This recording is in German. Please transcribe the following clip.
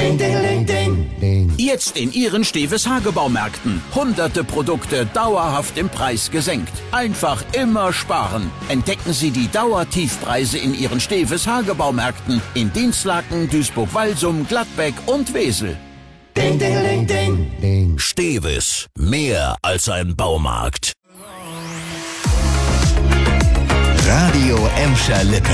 Jetzt in Ihren Steves Hagebaumärkten. Hunderte Produkte dauerhaft im Preis gesenkt. Einfach immer sparen. Entdecken Sie die Dauertiefpreise in Ihren Steves Hagebaumärkten in Dinslaken, Duisburg-Walsum, Gladbeck und Wesel. Steves, mehr als ein Baumarkt. Radio Emscher Lippe.